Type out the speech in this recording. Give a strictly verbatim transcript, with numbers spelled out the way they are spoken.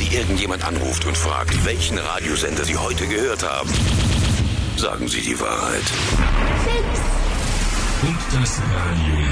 Sie irgendjemand anruft und fragt, welchen Radiosender Sie heute gehört haben, sagen Sie die Wahrheit. Und das Radio